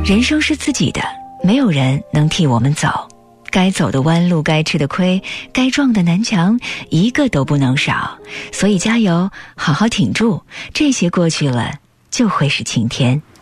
人生是自己的，没有人能替我们走。该走的弯路，该吃的亏，该撞的南墙，一个都不能少。所以加油，好好挺住，这些过去了，就会是晴天。